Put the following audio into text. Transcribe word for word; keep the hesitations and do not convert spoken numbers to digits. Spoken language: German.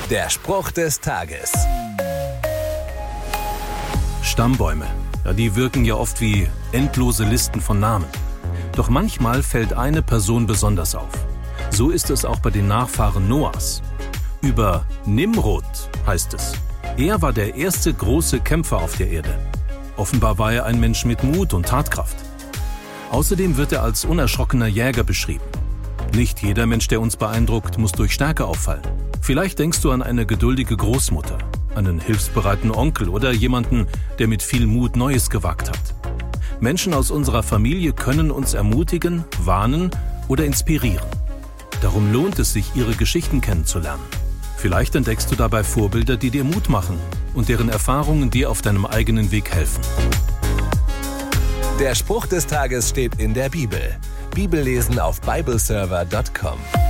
Der Spruch des Tages. Stammbäume, ja, die wirken ja oft wie endlose Listen von Namen. Doch manchmal fällt eine Person besonders auf. So ist es auch bei den Nachfahren Noahs. Über Nimrod heißt es: Er war der erste große Kämpfer auf der Erde. Offenbar war er ein Mensch mit Mut und Tatkraft. Außerdem wird er als unerschrockener Jäger beschrieben. Nicht jeder Mensch, der uns beeindruckt, muss durch Stärke auffallen. Vielleicht denkst du an eine geduldige Großmutter, einen hilfsbereiten Onkel oder jemanden, der mit viel Mut Neues gewagt hat. Menschen aus unserer Familie können uns ermutigen, warnen oder inspirieren. Darum lohnt es sich, ihre Geschichten kennenzulernen. Vielleicht entdeckst du dabei Vorbilder, die dir Mut machen und deren Erfahrungen dir auf deinem eigenen Weg helfen. Der Spruch des Tages steht in der Bibel. Bibellesen auf bibleserver punkt com.